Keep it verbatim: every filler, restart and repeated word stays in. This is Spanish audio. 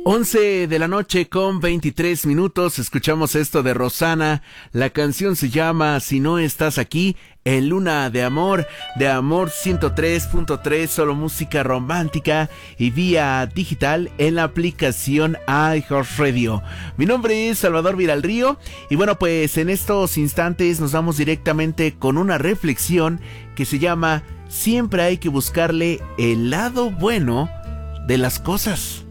once de la noche con veintitrés minutos, escuchamos esto de Rosana, la canción se llama Si no estás aquí, en Luna de Amor, de Amor ciento tres punto tres, solo música romántica y vía digital en la aplicación iHeartRadio. Mi nombre es Salvador Viralrío y bueno, pues en estos instantes nos vamos directamente con una reflexión que se llama Siempre hay que buscarle el lado bueno de las cosas.